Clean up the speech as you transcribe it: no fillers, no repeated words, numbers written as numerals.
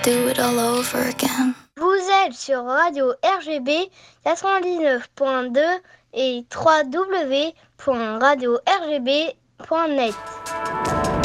Do it all over again. Vous êtes sur Radio RGB 99.2 et www.radio-rgb.net.